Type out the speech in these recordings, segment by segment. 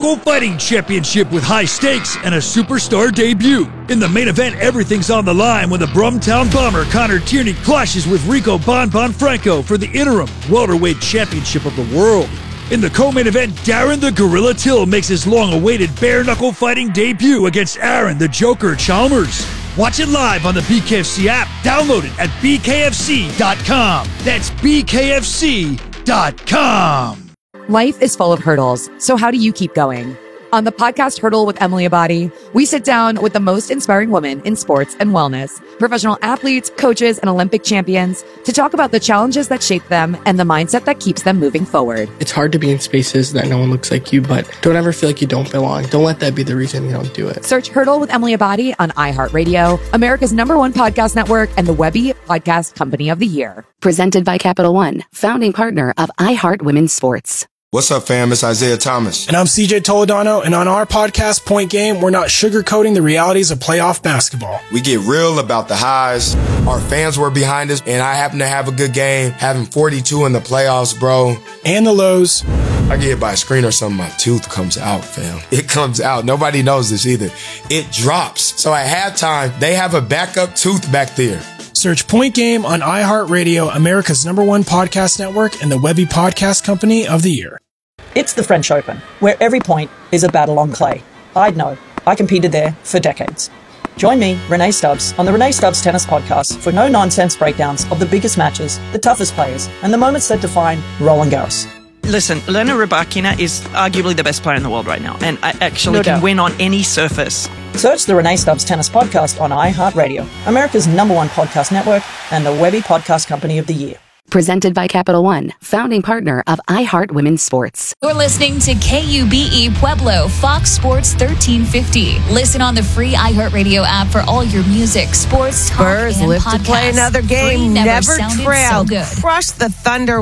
Knuckle Fighting Championship with high stakes and a superstar debut. In the main event, everything's on the line when the Brumtown Bomber Connor Tierney clashes with Rico Bon Franco for the interim welterweight championship of the world. In the co-main event, Darren the Gorilla Till makes his long-awaited bare-knuckle fighting debut against Aaron the Joker Chalmers. Watch it live on the BKFC app. Download it at bkfc.com. That's bkfc.com. Life is full of hurdles, so how do you keep going? On the podcast Hurdle with Emily Abadi, we sit down with the most inspiring women in sports and wellness, professional athletes, coaches, and Olympic champions to talk about the challenges that shape them and the mindset that keeps them moving forward. It's hard to be in spaces that no one looks like you, but don't ever feel like you don't belong. Don't let that be the reason you don't do it. Search Hurdle with Emily Abadi on iHeartRadio, America's #1 podcast network, and the Webby Podcast Company of the Year. Presented by Capital One, founding partner of iHeart Women's Sports. What's up, fam? It's Isaiah Thomas. And I'm CJ Toledano, and on our podcast, Point Game, we're not sugarcoating the realities of playoff basketball. We get real about the highs. Our fans were behind us, and I happen to have a good game, having 42 in the playoffs, bro. And the lows. I get hit by a screen or something, my tooth comes out, fam. It comes out. Nobody knows this either. It drops. So at halftime, they have a backup tooth back there. Search Point Game on iHeartRadio, America's #1 podcast network, and the Webby Podcast Company of the Year. It's the French Open, where every point is a battle on clay. I'd know. I competed there for decades. Join me, Renee Stubbs, on the Renee Stubbs Tennis Podcast for no-nonsense breakdowns of the biggest matches, the toughest players, and the moments that define Roland Garros. Listen, Elena Rybakina is arguably the best player in the world right now, and I actually can win on any surface. Search the Renee Stubbs Tennis Podcast on iHeartRadio, America's #1 podcast network, and the Webby Podcast Company of the Year. Presented by Capital One, founding partner of iHeart Women's Sports. You're listening to KUBE Pueblo, Fox Sports 1350. Listen on the free iHeartRadio app for all your music, sports, talk, Spurs and live podcasts. to play another game, never trailed. So crushed the Thunder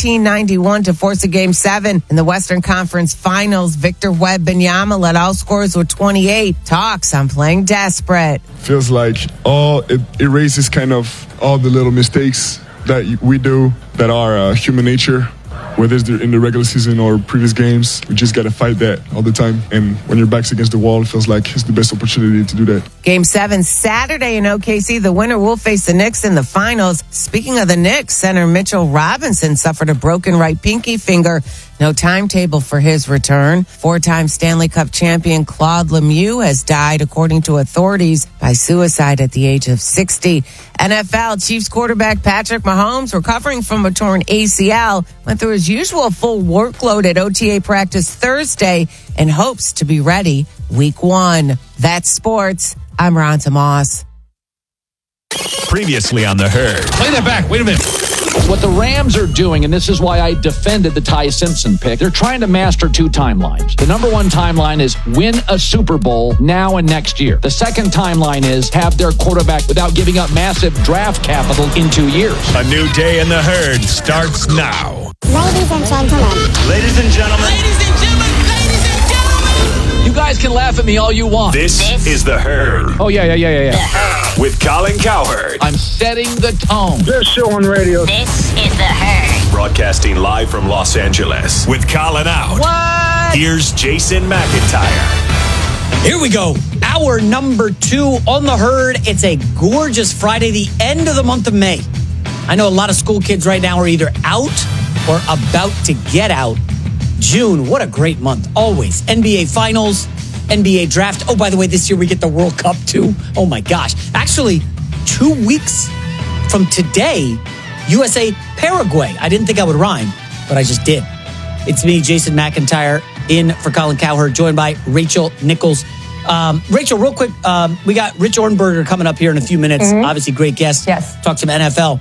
118-91 to force a Game 7 in the Western Conference Finals. Victor Wembanyama led all scorers with 28. Talks on playing desperate. Feels like it erases kind of all the little mistakes that we do that are human nature, whether it's in the regular season or previous games. We just got to fight that all the time. And when your back's against the wall, it feels like it's the best opportunity to do that. Game 7 Saturday in OKC. The winner will face the Knicks in the finals. Speaking of the Knicks, center Mitchell Robinson suffered a broken right pinky finger. No timetable for his return. 4-time Stanley Cup champion Claude Lemieux has died, according to authorities, by suicide at the age of 60. NFL Chiefs quarterback Patrick Mahomes, recovering from a torn ACL, went through his usual full workload at OTA practice Thursday and hopes to be ready week 1. That's sports. I'm Ronta Moss. Previously on The Herd. Play that back. Wait a minute. What the Rams are doing, and this is why I defended the Ty Simpson pick, they're trying to master 2 timelines. The number 1 timeline is win a Super Bowl now and next year. The second timeline is have their quarterback without giving up massive draft capital in 2 years. A new day in The Herd starts now. Ladies and gentlemen. Ladies and gentlemen. Ladies and gentlemen. Ladies and gentlemen. You guys can laugh at me all you want. This is The Herd. Oh, yeah. With Colin Cowherd. I'm setting the tone. Best show on radio. This is The Herd. Broadcasting live from Los Angeles. With Colin out. What? Here's Jason McIntyre. Here we go. Hour number 2 on The Herd. It's a gorgeous Friday, the end of the month of May. I know a lot of school kids right now are either out or about to get out. June, what a great month. Always. NBA Finals, NBA Draft. Oh, by the way, this year we get the World Cup too. Oh my gosh. Actually, 2 weeks from today, USA Paraguay. I didn't think I would rhyme, but I just did. It's me, Jason McIntyre, in for Colin Cowherd, joined by Rachel Nichols. Rachel, real quick, we got Rich Ornberger coming up here in a few minutes. Mm-hmm. Obviously, great guest. Yes. Talk some NFL.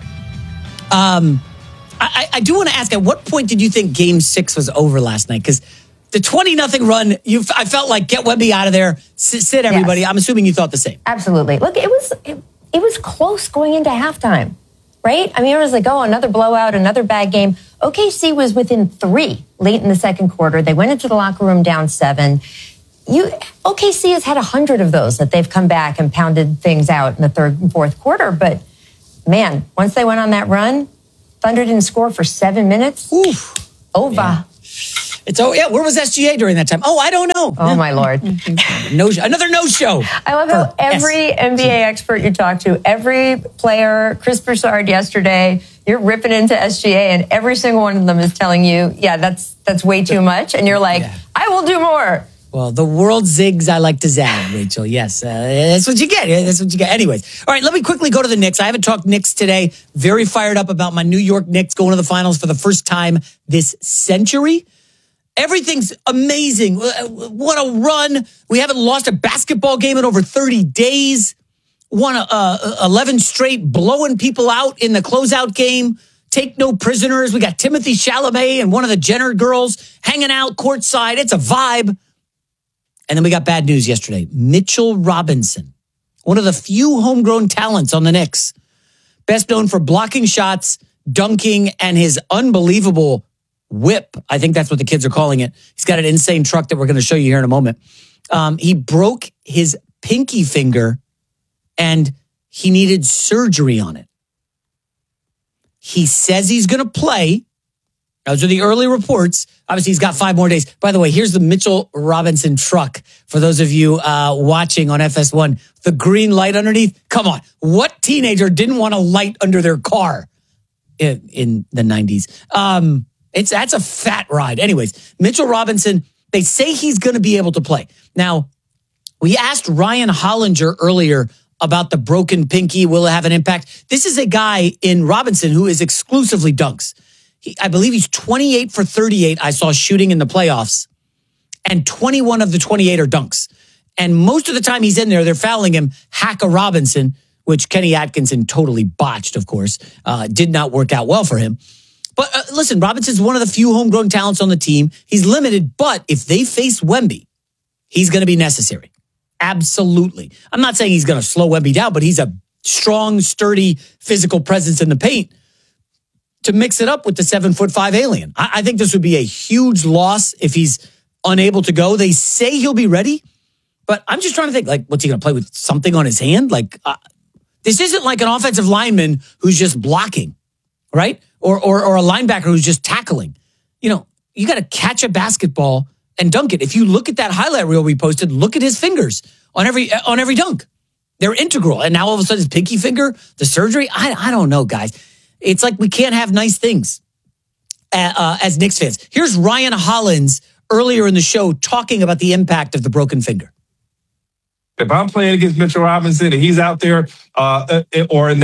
I do want to ask, at what point did you think Game 6 was over last night? Because the 20-0 run, I felt like get Webby out of there, sit everybody. Yes. I'm assuming you thought the same. Absolutely. Look, it was close going into halftime, right? I mean, it was like, oh, another blowout, another bad game. OKC was within 3 late in the second quarter. They went into the locker room down 7. OKC has had 100 of those that they've come back and pounded things out in the third and fourth quarter. But man, once they went on that run, Thunder didn't score for 7 minutes. Oof. Over. Yeah. Where was SGA during that time? Oh, I don't know. Oh, my Lord. Another no-show. I love how every NBA expert you talk to, every player, Chris Broussard yesterday, you're ripping into SGA, and every single one of them is telling you, yeah, that's way too much. And you're like, I will do more. Well, the world zigs, I like to zag, Rachel. Yes, that's what you get. That's what you get. Anyways, all right, let me quickly go to the Knicks. I haven't talked Knicks today. Very fired up about my New York Knicks going to the finals for the first time this century. Everything's amazing. What a run. We haven't lost a basketball game in over 30 days. Won 11 straight, blowing people out in the closeout game. Take no prisoners. We got Timothy Chalamet and one of the Jenner girls hanging out courtside. It's a vibe. And then we got bad news yesterday. Mitchell Robinson, one of the few homegrown talents on the Knicks. Best known for blocking shots, dunking, and his unbelievable whip. I think that's what the kids are calling it. He's got an insane truck that we're going to show you here in a moment. He broke his pinky finger and he needed surgery on it. He says he's going to play. Those are the early reports. Obviously, he's got 5 more days. By the way, here's the Mitchell Robinson truck. For those of you watching on FS1, the green light underneath. Come on. What teenager didn't want a light under their car in the 90s? That's a fat ride. Anyways, Mitchell Robinson, they say he's going to be able to play. Now, we asked Ryan Hollinger earlier about the broken pinky. Will it have an impact? This is a guy in Robinson who is exclusively dunks. I believe he's 28 for 38 I saw shooting in the playoffs. And 21 of the 28 are dunks. And most of the time he's in there, they're fouling him. Hacka Robinson, which Kenny Atkinson totally botched, of course. Did not work out well for him. But listen, Robinson's one of the few homegrown talents on the team. He's limited, but if they face Wemby, he's going to be necessary. Absolutely. I'm not saying he's going to slow Wemby down, but he's a strong, sturdy, physical presence in the paint to mix it up with the 7'5" alien. I think this would be a huge loss if he's unable to go. They say he'll be ready, but I'm just trying to think, like, what's he going to play with something on his hand? Like, this isn't like an offensive lineman who's just blocking, right? Or a linebacker who's just tackling. You know, you got to catch a basketball and dunk it. If you look at that highlight reel we posted, look at his fingers on every dunk. They're integral. And now all of a sudden his pinky finger, the surgery, I don't know, guys. It's like we can't have nice things as Knicks fans. Here's Ryan Hollins earlier in the show talking about the impact of the broken finger. If I'm playing against Mitchell Robinson and he's out there, or in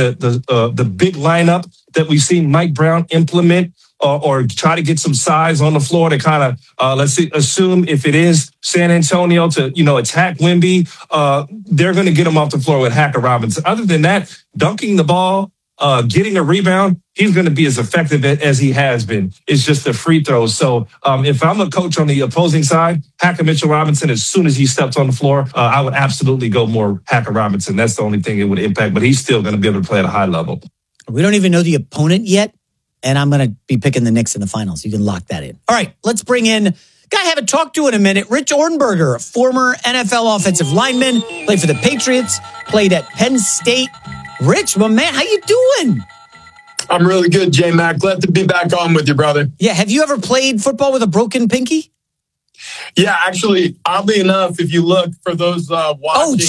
the big lineup that we've seen Mike Brown implement, or try to get some size on the floor to kind of assume if it is San Antonio to attack Wemby, they're going to get him off the floor with Hacka Robinson. Other than that, dunking the ball, getting a rebound, he's going to be as effective as he has been. It's just the free throws. So if I'm a coach on the opposing side, Hacka Mitchell Robinson, as soon as he steps on the floor, I would absolutely go more Hacka Robinson. That's the only thing it would impact, but he's still going to be able to play at a high level. We don't even know the opponent yet, and I'm going to be picking the Knicks in the finals. You can lock that in. All right, let's bring in guy I haven't talked to in a minute, Rich Ohrnberger, former NFL offensive lineman, played for the Patriots, played at Penn State. Rich, my man, how you doing? I'm really good, J-Mac. Glad to be back on with you, brother. Yeah, have you ever played football with a broken pinky? Yeah, actually, oddly enough, if you look for those watching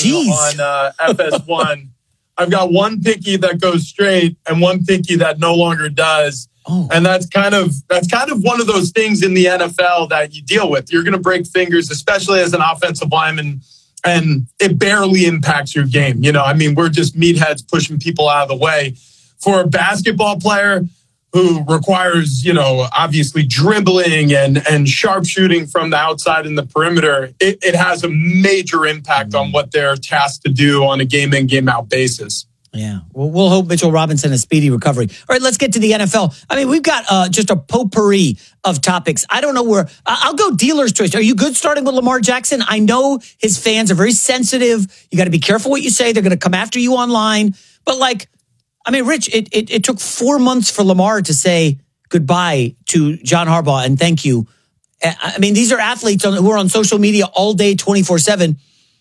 on FS1, I've got one pinky that goes straight and one pinky that no longer does. Oh. And that's kind of one of those things in the NFL that you deal with. You're going to break fingers, especially as an offensive lineman, and it barely impacts your game. You know, I mean, we're just meatheads pushing people out of the way. For a basketball player who requires, obviously dribbling and sharpshooting from the outside and the perimeter, it has a major impact on what they're tasked to do on a game-in, game-out basis. Yeah, well, we'll hope Mitchell Robinson has speedy recovery. All right, let's get to the NFL. I mean, we've got just a potpourri of topics. I don't know where. I'll go dealer's choice. Are you good starting with Lamar Jackson? I know his fans are very sensitive. You got to be careful what you say. They're going to come after you online. But Rich, it took 4 months for Lamar to say goodbye to John Harbaugh and thank you. I mean, these are athletes who are on social media all day, 24/7.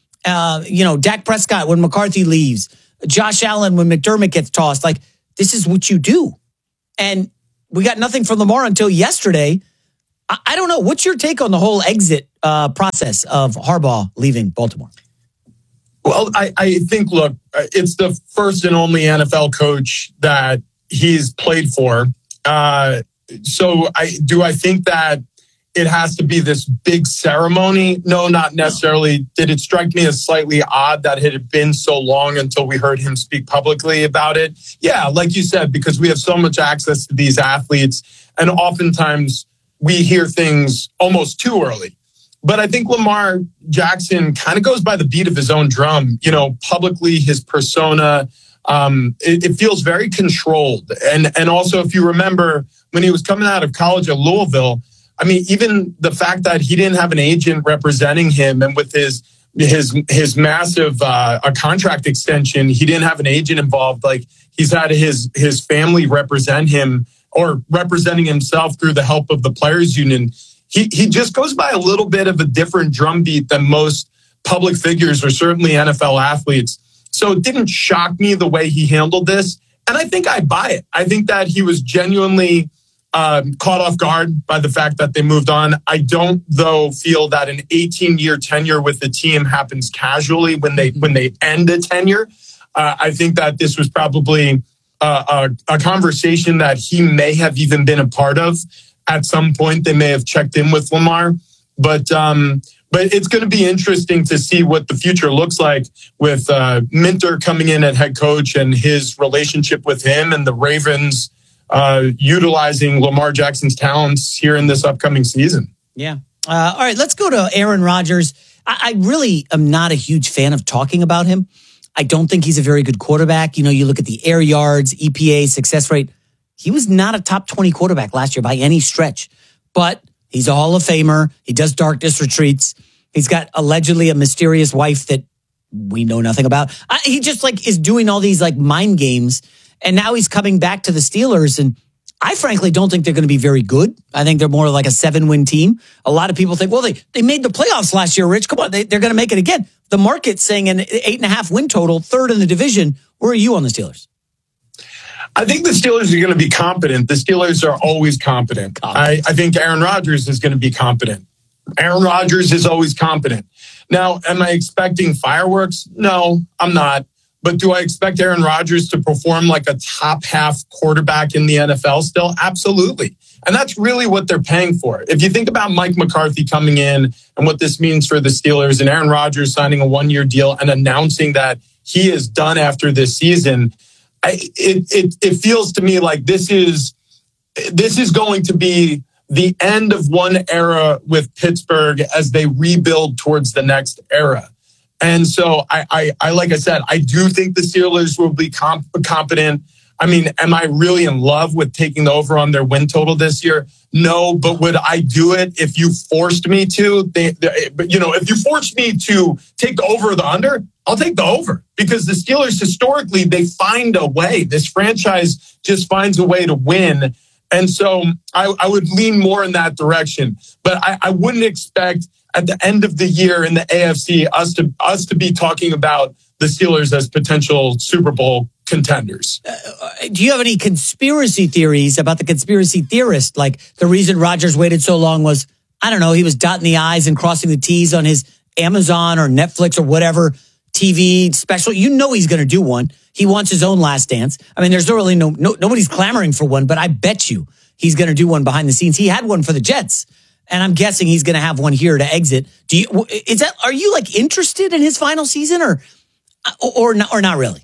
Dak Prescott when McCarthy leaves. Josh Allen when McDermott gets tossed. Like, this is what you do. And we got nothing from Lamar until yesterday. I don't know. What's your take on the whole exit process of Harbaugh leaving Baltimore? Well, I think, look, it's the first and only NFL coach that he's played for. So I think that it has to be this big ceremony? No, not necessarily. Did it strike me as slightly odd that it had been so long until we heard him speak publicly about it? Yeah, like you said, because we have so much access to these athletes, and oftentimes we hear things almost too early. But I think Lamar Jackson kind of goes by the beat of his own drum. You know, publicly, his persona, it feels very controlled. And also, if you remember, when he was coming out of college at Louisville, I mean, even the fact that he didn't have an agent representing him, and with his massive a contract extension, he didn't have an agent involved. Like, he's had his family represent him, or representing himself through the help of the players union. He just goes by a little bit of a different drumbeat than most public figures, or certainly NFL athletes. So it didn't shock me the way he handled this. And I think I buy it. I think that he was genuinely caught off guard by the fact that they moved on. I don't, though, feel that an 18-year tenure with the team happens casually when they end a tenure. I think that this was probably a conversation that he may have even been a part of. At some point, they may have checked in with Lamar, but it's going to be interesting to see what the future looks like with Minter coming in at head coach and his relationship with him, and the Ravens utilizing Lamar Jackson's talents here in this upcoming season. Yeah. All right, let's go to Aaron Rodgers. I really am not a huge fan of talking about him. I don't think he's a very good quarterback. You know, you look at the air yards, EPA, success rate. He was not a top 20 quarterback last year by any stretch, but he's a Hall of Famer. He does darkness retreats. He's got allegedly a mysterious wife that we know nothing about. He just is doing all these mind games. And now he's coming back to the Steelers. And I frankly don't think they're going to be very good. I think they're more like a 7-win team. A lot of people think, well, they made the playoffs last year, Rich. Come on, they're going to make it again. The market's saying an 8.5 win total, third in the division. Where are you on the Steelers? I think the Steelers are going to be competent. The Steelers are always competent. I think Aaron Rodgers is going to be competent. Aaron Rodgers is always competent. Now, am I expecting fireworks? No, I'm not. But do I expect Aaron Rodgers to perform like a top half quarterback in the NFL still? Absolutely. And that's really what they're paying for. If you think about Mike McCarthy coming in and what this means for the Steelers, and Aaron Rodgers signing a 1-year deal and announcing that he is done after this season, it feels to me like this is going to be the end of one era with Pittsburgh as they rebuild towards the next era. And so I like I said, I do think the Steelers will be competent. I mean, am I really in love with taking the over on their win total this year? No, but would I do it if you forced me to? If you forced me to take the over or the under, I'll take the over, because the Steelers historically, they find a way. This franchise just finds a way to win. And so I would lean more in that direction. But I wouldn't expect at the end of the year in the AFC us to be talking about the Steelers as potential Super Bowl contenders. Do you have any conspiracy theories about the conspiracy theorist? Like, the reason Rodgers waited so long was, I don't know, he was dotting the I's and crossing the T's on his Amazon or Netflix or whatever TV special. You know he's going to do one. He wants his own Last Dance. I mean, there's really nobody's clamoring for one, but I bet you he's going to do one behind the scenes. He had one for the Jets, and I'm guessing he's going to have one here to exit. Are you interested in his final season or not really?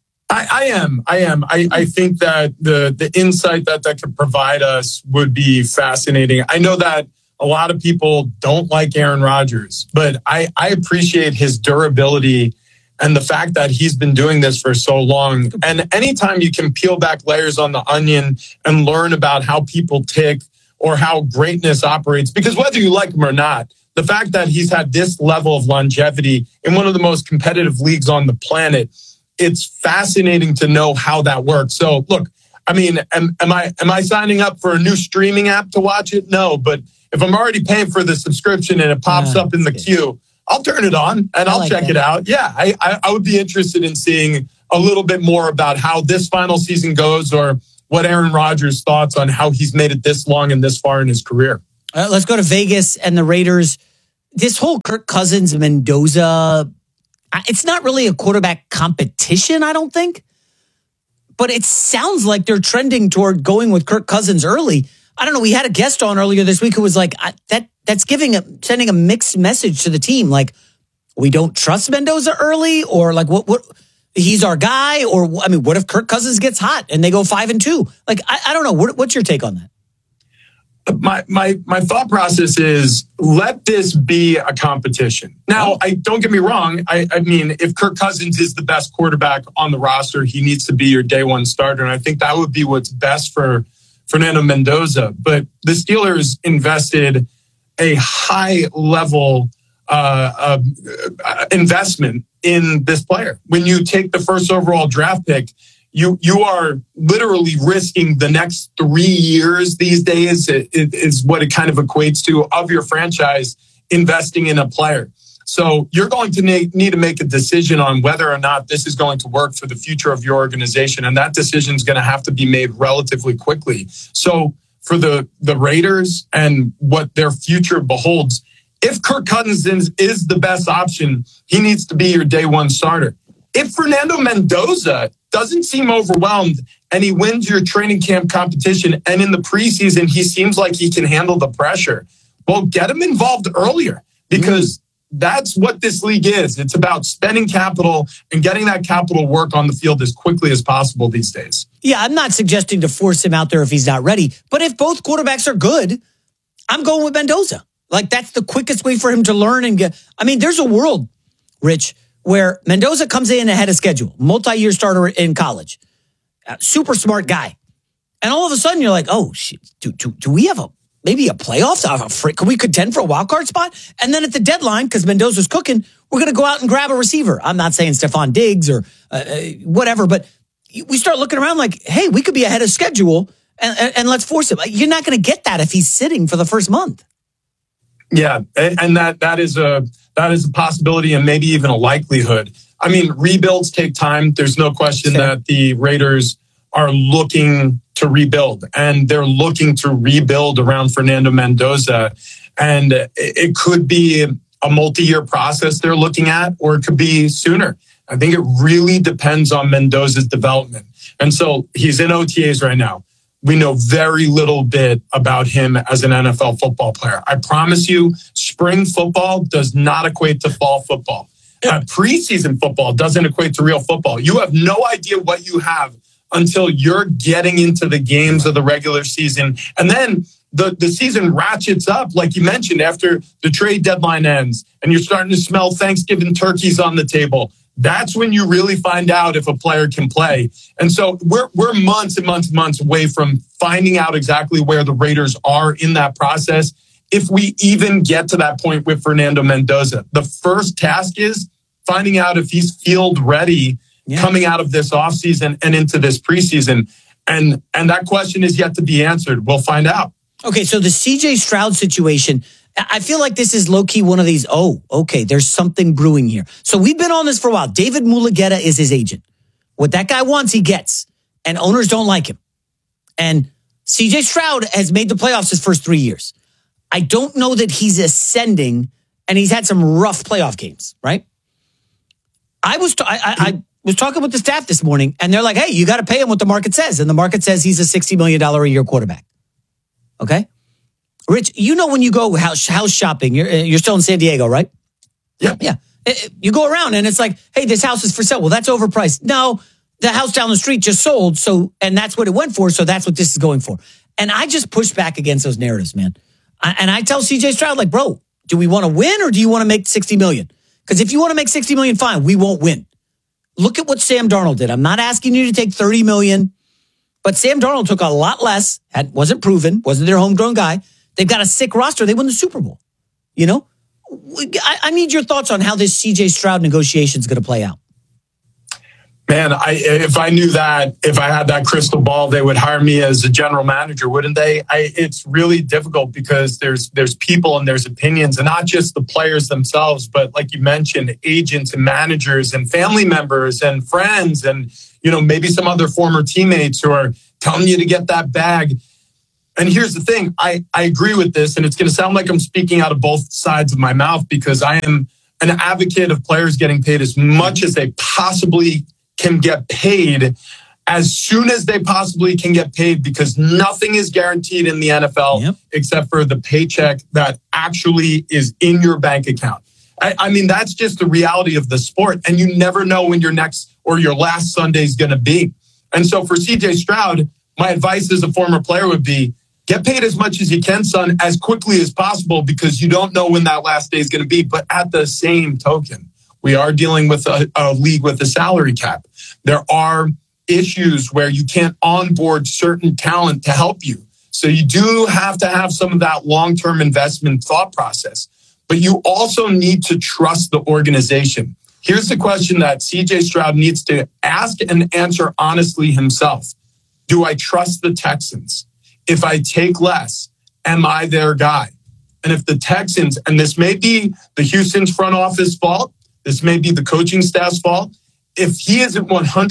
I am. I think that the insight that could provide us would be fascinating. I know that a lot of people don't like Aaron Rodgers, but I appreciate his durability and the fact that he's been doing this for so long. And anytime you can peel back layers on the onion and learn about how people tick or how greatness operates, because whether you like him or not, the fact that he's had this level of longevity in one of the most competitive leagues on the planet, it's fascinating to know how that works. So look, I mean, am I signing up for a new streaming app to watch it? No, but if I'm already paying for the subscription and it pops up in the queue, I'll turn it on and I'll check it out. Yeah, I would be interested in seeing a little bit more about how this final season goes, or what Aaron Rodgers' thoughts on how he's made it this long and this far in his career. Let's go to Vegas and the Raiders. This whole Kirk Cousins, Mendoza, it's not really a quarterback competition, I don't think. But it sounds like they're trending toward going with Kirk Cousins early. I don't know. We had a guest on earlier this week who was like, that's sending a mixed message to the team. Like, we don't trust Mendoza early, or like what he's our guy, or I mean, what if Kirk Cousins gets hot and they go 5-2? Like, I don't know. What's your take on that? My thought process is let this be a competition. Now, don't get me wrong. I mean, if Kirk Cousins is the best quarterback on the roster, he needs to be your day one starter. And I think that would be what's best for Fernando Mendoza. But the Steelers invested a high level investment in this player. When you take the first overall draft pick, you are literally risking the next 3 years these days. It is what it kind of equates to of your franchise investing in a player. So you're going to need to make a decision on whether or not this is going to work for the future of your organization. And that decision is going to have to be made relatively quickly. So for the Raiders and what their future beholds, if Kirk Cousins is the best option, he needs to be your day one starter. If Fernando Mendoza doesn't seem overwhelmed and he wins your training camp competition and in the preseason he seems like he can handle the pressure, well, get him involved earlier, because that's what this league is. It's about spending capital and getting that capital work on the field as quickly as possible these days. Yeah, I'm not suggesting to force him out there if he's not ready, but if both quarterbacks are good, I'm going with Mendoza. Like, that's the quickest way for him to learn and get. I mean, there's a world, Rich, where Mendoza comes in ahead of schedule, multi-year starter in college, super smart guy. And all of a sudden you're like, oh, shit, do we have maybe a playoffs? Can we contend for a wild card spot? And then at the deadline, because Mendoza's cooking, we're going to go out and grab a receiver. I'm not saying Stephon Diggs or whatever, but we start looking around like, hey, we could be ahead of schedule and let's force him. You're not going to get that if he's sitting for the first month. Yeah, and that is a possibility and maybe even a likelihood. I mean, rebuilds take time. There's no question that the Raiders are looking to rebuild, and they're looking to rebuild around Fernando Mendoza. And it could be a multi-year process they're looking at, or it could be sooner. I think it really depends on Mendoza's development. And so he's in OTAs right now. We know very little bit about him as an NFL football player. I promise you, spring football does not equate to fall football. Preseason football doesn't equate to real football. You have no idea what you have until you're getting into the games of the regular season. And then the season ratchets up, like you mentioned, after the trade deadline ends and you're starting to smell Thanksgiving turkeys on the table. That's when you really find out if a player can play. And so we're months and months and months away from finding out exactly where the Raiders are in that process, if we even get to that point with Fernando Mendoza. The first task is finding out if he's field ready coming out of this offseason and into this preseason. And that question is yet to be answered. We'll find out. Okay, so the CJ Stroud situation, I feel like this is low-key one of these, there's something brewing here. So we've been on this for a while. David Mulugeta is his agent. What that guy wants, he gets. And owners don't like him. And CJ Stroud has made the playoffs his first 3 years. I don't know that he's ascending, and he's had some rough playoff games, right? I was talking with the staff this morning, and they're like, hey, you got to pay him what the market says. And the market says he's a $60 million a year quarterback. Okay? Rich, you know when you go house shopping, you're still in San Diego, right? Yeah. You go around and it's like, hey, this house is for sale. Well, that's overpriced. No, the house down the street just sold, and that's what it went for, so that's what this is going for. And I just push back against those narratives, man. And I tell CJ Stroud, like, bro, do we want to win or do you want to make $60 million? Because if you want to make $60 million, fine, we won't win. Look at what Sam Darnold did. I'm not asking you to take $30 million, but Sam Darnold took a lot less, wasn't proven, wasn't their homegrown guy. They've got a sick roster. They won the Super Bowl. You know? I need your thoughts on how this CJ Stroud negotiation is going to play out. Man, if I knew that, if I had that crystal ball, they would hire me as a general manager, wouldn't they? It's really difficult because there's people and there's opinions, and not just the players themselves, but like you mentioned, agents and managers and family members and friends and, maybe some other former teammates who are telling you to get that bag. And here's the thing, I agree with this, and it's going to sound like I'm speaking out of both sides of my mouth because I am an advocate of players getting paid as much as they possibly can get paid as soon as they possibly can get paid, because nothing is guaranteed in the NFL except for the paycheck that actually is in your bank account. I mean, that's just the reality of the sport, and you never know when your next or your last Sunday is going to be. And so for CJ Stroud, my advice as a former player would be, get paid as much as you can, son, as quickly as possible, because you don't know when that last day is going to be. But at the same token, we are dealing with a league with a salary cap. There are issues where you can't onboard certain talent to help you. So you do have to have some of that long-term investment thought process. But you also need to trust the organization. Here's the question that CJ Stroud needs to ask and answer honestly himself. Do I trust the Texans? If I take less, am I their guy? And if the Texans, and this may be the Houston's front office fault, this may be the coaching staff's fault, if he isn't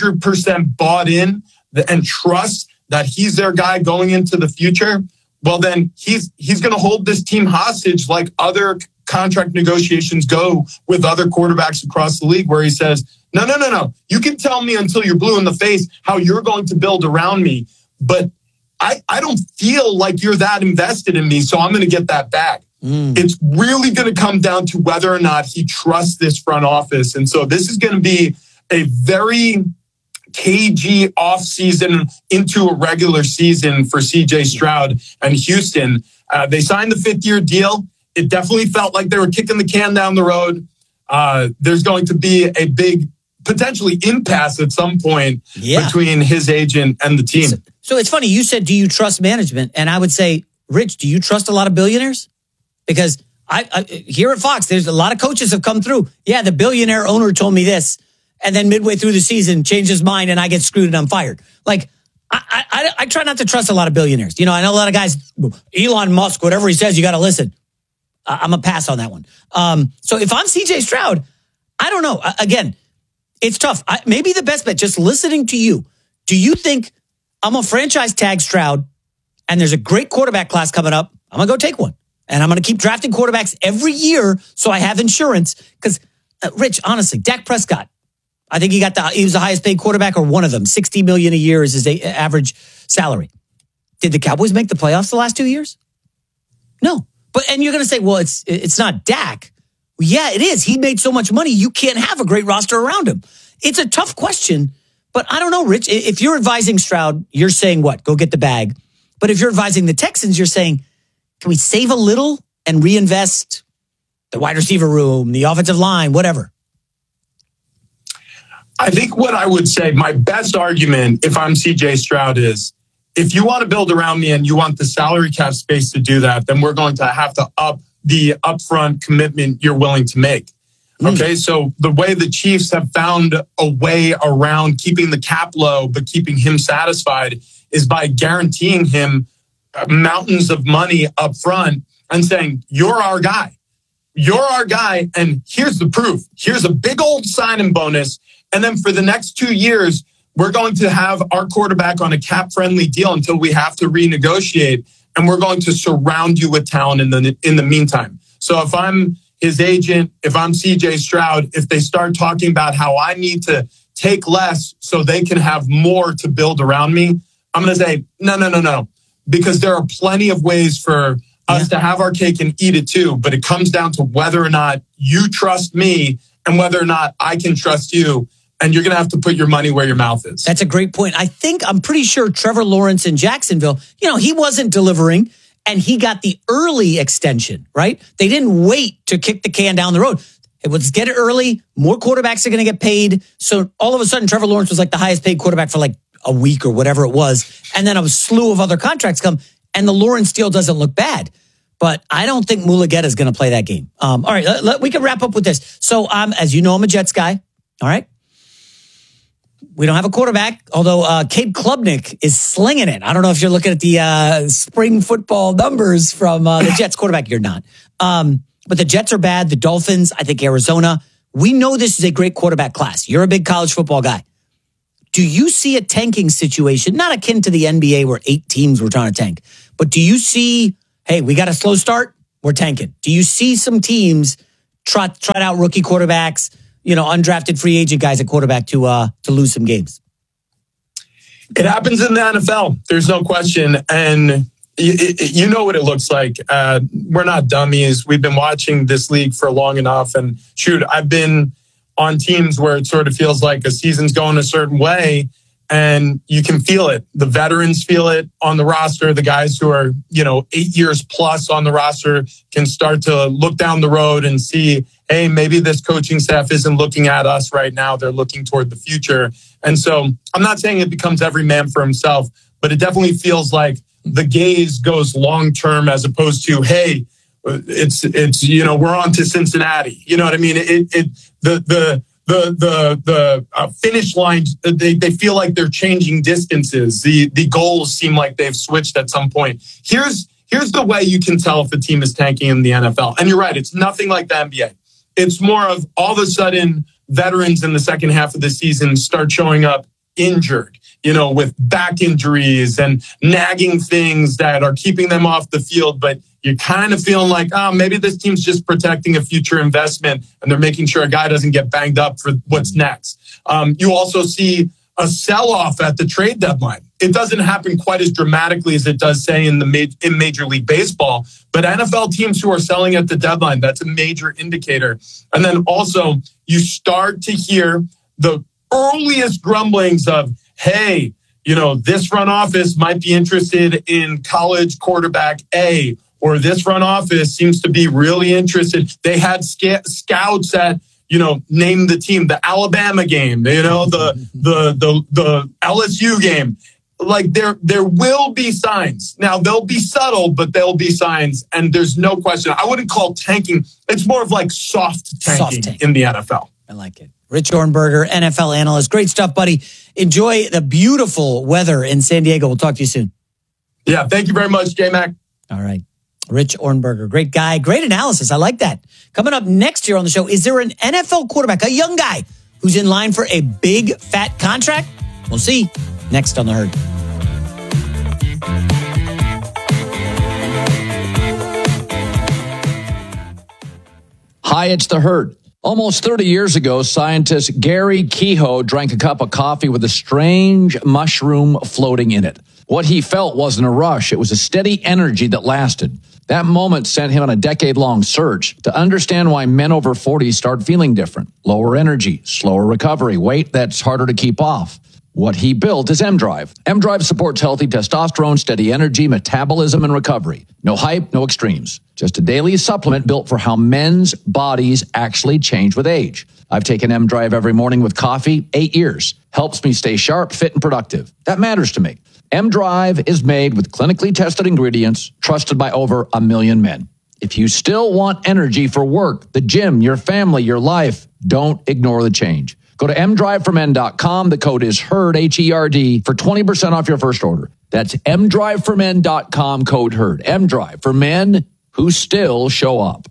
100% bought in and trusts that he's their guy going into the future, well, then he's going to hold this team hostage like other contract negotiations go with other quarterbacks across the league, where he says, no. You can tell me until you're blue in the face how you're going to build around me, but I don't feel like you're that invested in me, so I'm going to get that back. It's really going to come down to whether or not he trusts this front office. And so this is going to be a very cagey offseason into a regular season for CJ Stroud and Houston. They signed the 5th-year deal. It definitely felt like they were kicking the can down the road. There's going to be a big, potentially impasse at some point between his agent and the team. So it's funny, you said, do you trust management? And I would say, Rich, do you trust a lot of billionaires? Because I here at Fox, there's a lot of coaches have come through. Yeah, the billionaire owner told me this, and then midway through the season, changed his mind, and I get screwed and I'm fired. Like, I try not to trust a lot of billionaires. You know, I know a lot of guys, Elon Musk, whatever he says, you got to listen. I'm a pass on that one. So if I'm CJ Stroud, I don't know. Again, it's tough. Maybe the best bet, just listening to you. Do you think I'm a franchise tag Stroud and there's a great quarterback class coming up? I'm going to go take one. And I'm going to keep drafting quarterbacks every year so I have insurance. Because, Rich, honestly, Dak Prescott, I think he was the highest paid quarterback, or one of them. $60 million a year is his average salary. Did the Cowboys make the playoffs the last 2 years? No. And you're going to say, well, it's not Dak. Well, yeah, it is. He made so much money, you can't have a great roster around him. It's a tough question, but I don't know, Rich. If you're advising Stroud, you're saying what? Go get the bag. But if you're advising the Texans, you're saying, can we save a little and reinvest the wide receiver room, the offensive line, whatever? I think what I would say, my best argument, if I'm CJ Stroud, is if you want to build around me and you want the salary cap space to do that, then we're going to have to up the upfront commitment you're willing to make. Okay, so the way the Chiefs have found a way around keeping the cap low but keeping him satisfied is by guaranteeing him mountains of money up front and saying, you're our guy. You're our guy, and here's the proof. Here's a big old signing bonus. And then for the next 2 years, we're going to have our quarterback on a cap-friendly deal until we have to renegotiate, and we're going to surround you with talent in the meantime. So if I'm his agent, if I'm CJ Stroud, if they start talking about how I need to take less so they can have more to build around me, I'm going to say, no. Because there are plenty of ways for us to have our cake and eat it too. But it comes down to whether or not you trust me and whether or not I can trust you. And you're going to have to put your money where your mouth is. That's a great point. I'm pretty sure Trevor Lawrence in Jacksonville, he wasn't delivering and he got the early extension, right? They didn't wait to kick the can down the road. It was get it early. More quarterbacks are going to get paid. So all of a sudden, Trevor Lawrence was like the highest paid quarterback for like a week or whatever it was. And then a slew of other contracts come and the Lawrence deal doesn't look bad. But I don't think Mulugeta is going to play that game. All right, we can wrap up with this. So as you know, I'm a Jets guy. All right. We don't have a quarterback, although Cade Klubnik is slinging it. I don't know if you're looking at the spring football numbers from the Jets quarterback. You're not. But the Jets are bad. The Dolphins, I think Arizona. We know this is a great quarterback class. You're a big college football guy. Do you see a tanking situation, not akin to the NBA where 8 teams were trying to tank, But do you see, hey, we got a slow start, we're tanking. Do you see some teams trot out rookie quarterbacks, undrafted free agent guys at quarterback to lose some games? It happens in the NFL. There's no question. And you know what it looks like. We're not dummies. We've been watching this league for long enough. And shoot, I've been on teams where it sort of feels like a season's going a certain way, and you can feel it. The veterans feel it on the roster. The guys who are, 8 years plus on the roster can start to look down the road and see, hey, maybe this coaching staff isn't looking at us right now. They're looking toward the future. And so I'm not saying it becomes every man for himself, but it definitely feels like the gaze goes long term as opposed to, hey, it's we're on to Cincinnati. You know what I mean? The finish line, they feel like they're changing distances. The goals seem like they've switched at some point. Here's the way you can tell if a team is tanking in the NFL. And you're right, it's nothing like the NBA. It's more of all of a sudden veterans in the second half of the season start showing up injured, with back injuries and nagging things that are keeping them off the field. But you're kind of feeling like, maybe this team's just protecting a future investment and they're making sure a guy doesn't get banged up for what's next. You also see a sell-off at the trade deadline. It doesn't happen quite as dramatically as it does, say, in Major League Baseball. But NFL teams who are selling at the deadline, that's a major indicator. And then also you start to hear the earliest grumblings of, hey, this front office might be interested in college quarterback A, or this front office seems to be really interested. They had scouts at, name the team, the Alabama game, the LSU game. Like there will be signs. Now they'll be subtle, but they'll be signs. And there's no question. I wouldn't call tanking. It's more of like soft tanking in the NFL. I like it. Rich Ohrnberger, NFL analyst. Great stuff, buddy. Enjoy the beautiful weather in San Diego. We'll talk to you soon. Yeah, thank you very much, J-Mac. All right. Rich Ohrnberger, great guy. Great analysis. I like that. Coming up next year on the show, is there an NFL quarterback, a young guy, who's in line for a big, fat contract? We'll see. Next on The Herd. Hi, it's The Herd. Almost 30 years ago, scientist Gary Kehoe drank a cup of coffee with a strange mushroom floating in it. What he felt wasn't a rush. It was a steady energy that lasted. That moment sent him on a decade-long search to understand why men over 40 start feeling different. Lower energy, slower recovery, weight that's harder to keep off. What he built is M-Drive. M-Drive supports healthy testosterone, steady energy, metabolism, and recovery. No hype, no extremes. Just a daily supplement built for how men's bodies actually change with age. I've taken M-Drive every morning with coffee, 8 years. Helps me stay sharp, fit, and productive. That matters to me. M-Drive is made with clinically tested ingredients, trusted by over 1 million men. If you still want energy for work, the gym, your family, your life, don't ignore the change. Go to mdriveformen.com. The code is HERD, H-E-R-D, for 20% off your first order. That's mdriveformen.com, code HERD. M-Drive for men who still show up.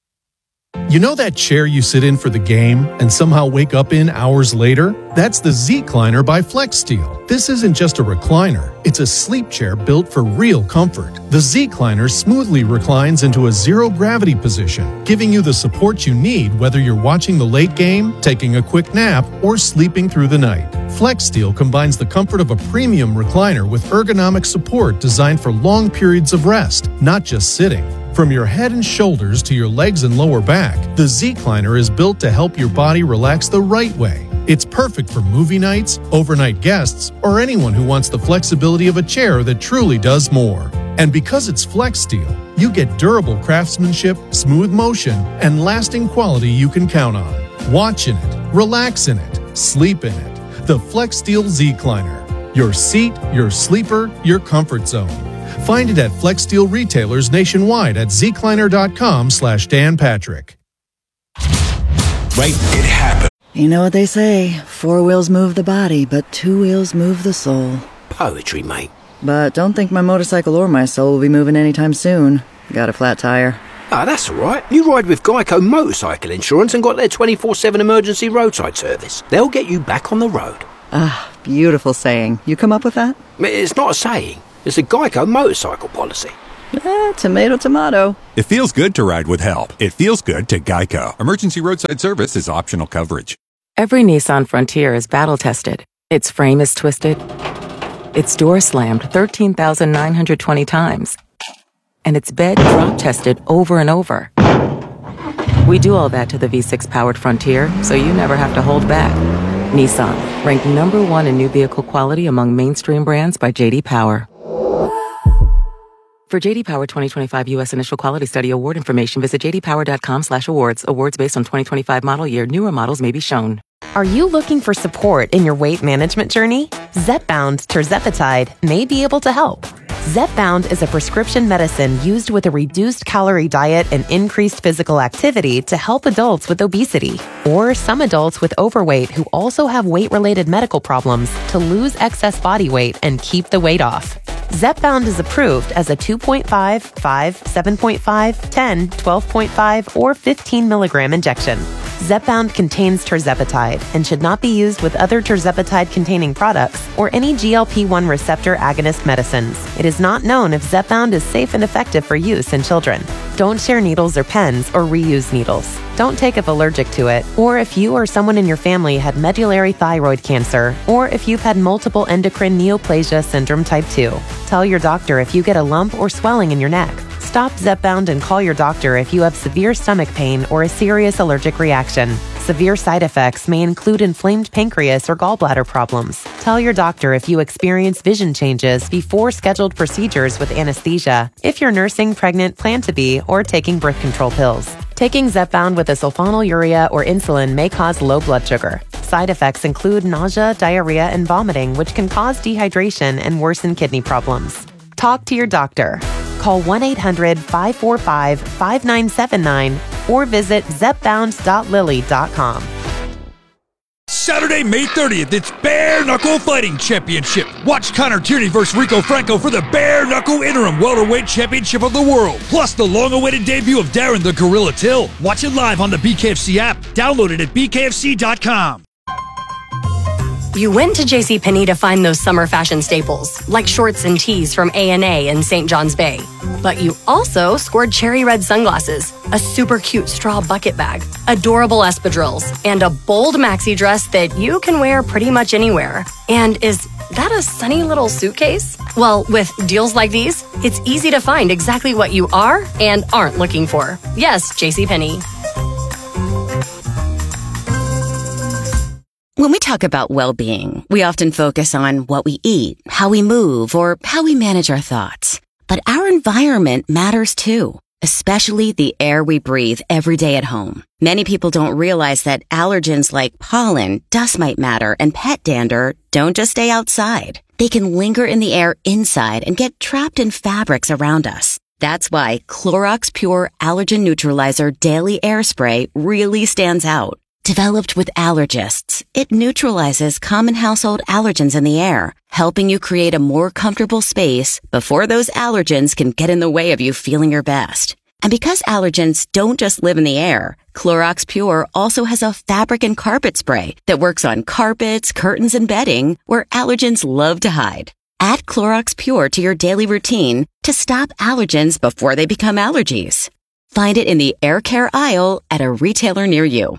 You know that chair you sit in for the game and somehow wake up in hours later? That's the Z-Cliner by FlexSteel. This isn't just a recliner. It's a sleep chair built for real comfort. The Z-Cliner smoothly reclines into a zero-gravity position, giving you the support you need whether you're watching the late game, taking a quick nap, or sleeping through the night. FlexSteel combines the comfort of a premium recliner with ergonomic support designed for long periods of rest, not just sitting. From your head and shoulders to your legs and lower back, the Z-Cliner is built to help your body relax the right way. It's perfect for movie nights, overnight guests, or anyone who wants the flexibility of a chair that truly does more. And because it's FlexSteel, you get durable craftsmanship, smooth motion, and lasting quality you can count on. Watch in it, relax in it, sleep in it. The FlexSteel Z-Cliner. Your seat, your sleeper, your comfort zone. Find it at FlexSteel retailers nationwide at zcliner.com/Dan Patrick. Right, it happened. You know what they say, 4 wheels move the body, but 2 wheels move the soul. Poetry, mate. But don't think my motorcycle or my soul will be moving anytime soon. Got a flat tire. Ah, that's all right. You ride with Geico Motorcycle Insurance and got their 24/7 emergency roadside service. They'll get you back on the road. Ah, beautiful saying. You come up with that? It's not a saying. It's a Geico motorcycle policy. Tomato, tomato. It feels good to ride with help. It feels good to Geico. Emergency roadside service is optional coverage. Every Nissan Frontier is battle-tested. Its frame is twisted. Its door slammed 13,920 times. And its bed drop-tested over and over. We do all that to the V6-powered Frontier, so you never have to hold back. Nissan, ranked #1 in new vehicle quality among mainstream brands by J.D. Power. For J.D. Power 2025 U.S. Initial Quality Study award information, visit jdpower.com/awards. Awards based on 2025 model year. Newer models may be shown. Are you looking for support in your weight management journey? Zepbound tirzepatide may be able to help. Zepbound is a prescription medicine used with a reduced calorie diet and increased physical activity to help adults with obesity or some adults with overweight who also have weight-related medical problems to lose excess body weight and keep the weight off. Zepbound is approved as a 2.5, 5, 7.5, 10, 12.5, or 15 milligram injection. Zepbound contains tirzepatide and should not be used with other tirzepatide-containing products or any GLP-1 receptor agonist medicines. It is not known if Zepbound is safe and effective for use in children. Don't share needles or pens or reuse needles. Don't take if allergic to it, or if you or someone in your family had medullary thyroid cancer, or if you've had multiple endocrine neoplasia syndrome type 2. Tell your doctor if you get a lump or swelling in your neck. Stop Zepbound and call your doctor if you have severe stomach pain or a serious allergic reaction. Severe side effects may include inflamed pancreas or gallbladder problems. Tell your doctor if you experience vision changes before scheduled procedures with anesthesia, if you're nursing, pregnant, plan to be, or taking birth control pills. Taking Zepbound with a sulfonylurea or insulin may cause low blood sugar. Side effects include nausea, diarrhea, and vomiting, which can cause dehydration and worsen kidney problems. Talk to your doctor. Call 1-800-545-5979 or visit zepbound.lily.com. Saturday, May 30th, it's Bare Knuckle Fighting Championship. Watch Connor Tierney versus Rico Franco for the Bare Knuckle Interim Welterweight Championship of the World. Plus the long-awaited debut of Darren the Gorilla Till. Watch it live on the BKFC app. Download it at bkfc.com. You went to JCPenney to find those summer fashion staples, like shorts and tees from A&A and St. John's Bay. But you also scored cherry red sunglasses, a super cute straw bucket bag, adorable espadrilles, and a bold maxi dress that you can wear pretty much anywhere. And is that a sunny little suitcase? Well, with deals like these, it's easy to find exactly what you are and aren't looking for. Yes, JCPenney. When we talk about well-being, we often focus on what we eat, how we move, or how we manage our thoughts. But our environment matters too, especially the air we breathe every day at home. Many people don't realize that allergens like pollen, dust mite matter, and pet dander don't just stay outside. They can linger in the air inside and get trapped in fabrics around us. That's why Clorox Pure Allergen Neutralizer Daily Air Spray really stands out. Developed with allergists, it neutralizes common household allergens in the air, helping you create a more comfortable space before those allergens can get in the way of you feeling your best. And because allergens don't just live in the air, Clorox Pure also has a fabric and carpet spray that works on carpets, curtains, and bedding where allergens love to hide. Add Clorox Pure to your daily routine to stop allergens before they become allergies. Find it in the air care aisle at a retailer near you.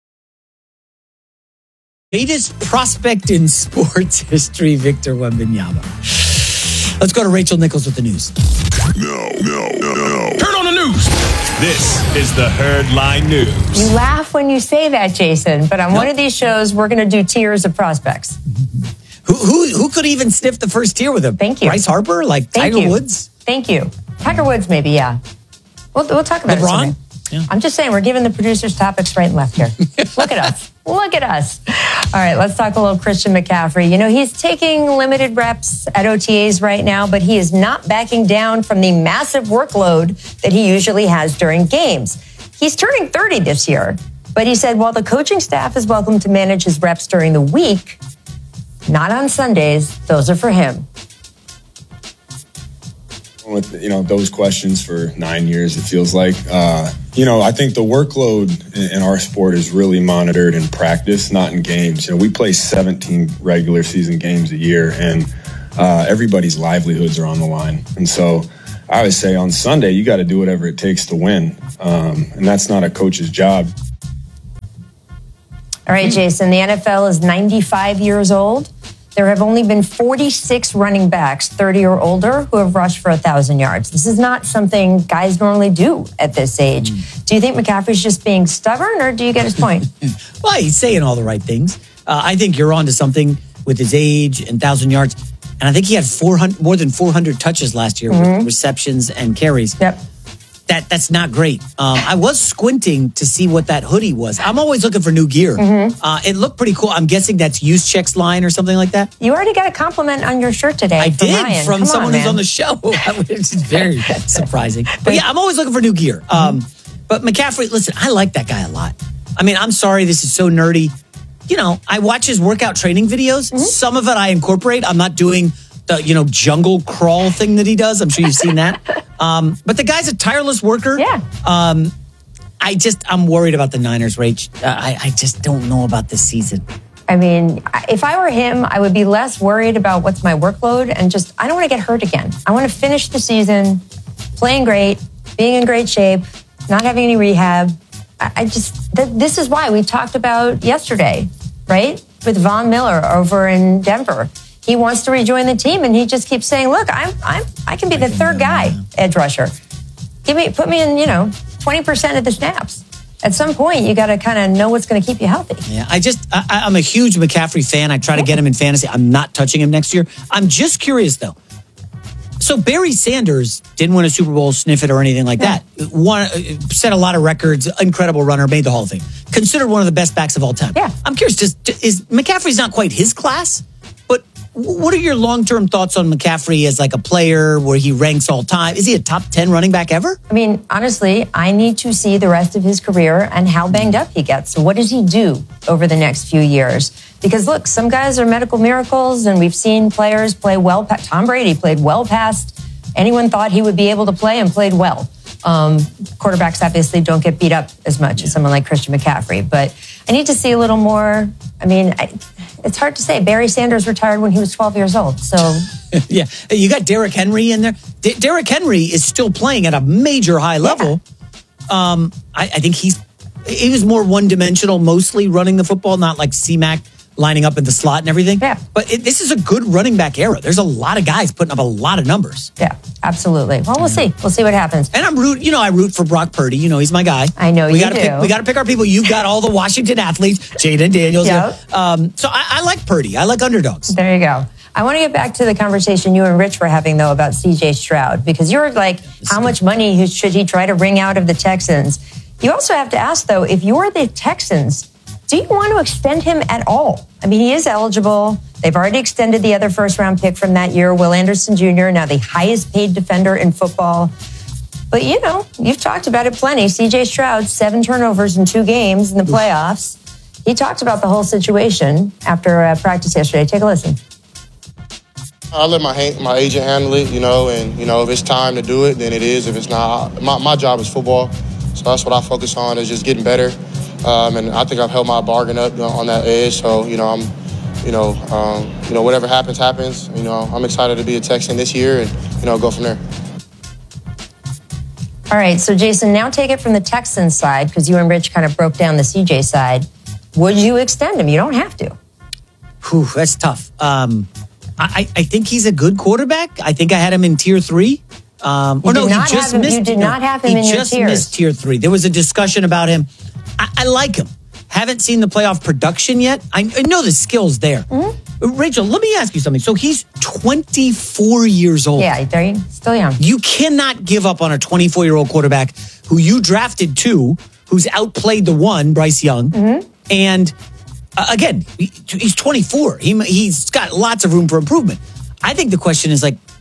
Greatest prospect in sports history, Victor Wembanyama. Let's go to Rachel Nichols with the news. No. Turn on the news. This is the Herdline News. You laugh when you say that, Jason, but on one of these shows, we're going to do tiers of prospects. Who could even sniff the first tier with him? Thank you. Bryce Harper? Like Tiger Woods? Thank you. Tiger Woods, maybe, yeah. We'll talk about LeBron? it. Yeah. I'm just saying, we're giving the producers topics right and left here. Look at us. Look at us. All right, let's talk a little Christian McCaffrey. You know, he's taking limited reps at OTAs right now, but he is not backing down from the massive workload that he usually has during games. He's turning 30 this year, but he said while the coaching staff is welcome to manage his reps during the week, not on Sundays, those are for him. With those questions for 9 years, it feels like I think the workload in our sport is really monitored in practice, not in games. We play 17 regular season games a year, and everybody's livelihoods are on the line. And so I always say on Sunday, you got to do whatever it takes to win. And that's not a coach's job. All right, Jason, the NFL is 95 years old. There have only been 46 running backs, 30 or older, who have rushed for 1,000 yards. This is not something guys normally do at this age. Do you think McCaffrey's just being stubborn, or do you get his point? Well, he's saying all the right things. I think you're onto something with his age and 1,000 yards. And I think he had more than 400 touches last year with receptions and carries. Yep. That's not great. I was squinting to see what that hoodie was. I'm always looking for new gear. It looked pretty cool. I'm guessing that's Juszczyk's line or something like that. You already got a compliment on your shirt today. I did Ryan. from Come someone on, who's on the show, which is very surprising. But yeah, I'm always looking for new gear. But McCaffrey, listen, I like that guy a lot. I mean, I'm sorry, this is so nerdy. You know, I watch his workout training videos. Some of it I incorporate. I'm not doing the, jungle crawl thing that he does. I'm sure you've seen that. But the guy's a tireless worker. Yeah. I'm worried about the Niners, Rach. I just don't know about this season. I mean, if I were him, I would be less worried about what's my workload and I don't want to get hurt again. I want to finish the season playing great, being in great shape, not having any rehab. This is why we talked about yesterday, right? With Von Miller over in Denver. He wants to rejoin the team, and he just keeps saying, "Look, I can be the third guy, edge rusher. Put me in, 20% of the snaps." At some point, you got to kind of know what's going to keep you healthy. Yeah, I'm a huge McCaffrey fan. I try to get him in fantasy. I'm not touching him next year. I'm just curious though. So Barry Sanders didn't win a Super Bowl, sniff it, or anything like that. Set a lot of records, incredible runner, made the Hall of Fame. Considered one of the best backs of all time. Yeah. I'm curious, is McCaffrey's not quite his class? But what are your long-term thoughts on McCaffrey as like a player where he ranks all time? Is he a top 10 running back ever? I mean, honestly, I need to see the rest of his career and how banged up he gets. So what does he do over the next few years? Because look, some guys are medical miracles, and we've seen players play well. Tom Brady played well past anyone thought he would be able to play, and played well. Quarterbacks obviously don't get beat up as much as someone like Christian McCaffrey, but I need to see a little more. I mean, it's hard to say. Barry Sanders retired when he was 12 years old, so. Yeah, you got Derrick Henry in there. Derrick Henry is still playing at a major high level. I think he was more one-dimensional, mostly running the football, not like C-Mac lining up in the slot and everything. Yeah. But this is a good running back era. There's a lot of guys putting up a lot of numbers. Yeah, absolutely. Well, we'll see. We'll see what happens. And I root for Brock Purdy. He's my guy. I know we you do. We got to pick our people. You've got all the Washington athletes, Jaden Daniels. Yep. So I like Purdy. I like underdogs. There you go. I want to get back to the conversation you and Rich were having, though, about C.J. Stroud, because you're like, how much money should he try to wring out of the Texans? You also have to ask, though, if you're the Texans, do you want to extend him at all? I mean, he is eligible. They've already extended the other first-round pick from that year, Will Anderson Jr., now the highest-paid defender in football. But, you've talked about it plenty. C.J. Stroud, 7 turnovers in 2 games in the playoffs. He talked about the whole situation after practice yesterday. Take a listen. I let my agent handle it, and, if it's time to do it, then it is. If it's not, my job is football. So that's what I focus on, is just getting better. And I think I've held my bargain up on that edge. So, I'm, whatever happens, happens. I'm excited to be a Texan this year and, go from there. All right. So, Jason, now take it from the Texans side, because you and Rich kind of broke down the CJ side. Would you extend him? You don't have to. Whew, that's tough. I think he's a good quarterback. I think I had him in tier 3. You did not have him in your tiers. He just missed tier 3. There was a discussion about him. I like him. Haven't seen the playoff production yet. I know the skill's there. Mm-hmm. Rachel, let me ask you something. So he's 24 years old. Yeah, he's still young. You cannot give up on a 24-year-old quarterback who you drafted 2, who's outplayed the 1, Bryce Young. Mm-hmm. And again, he's 24. He's got lots of room for improvement. I think the question is,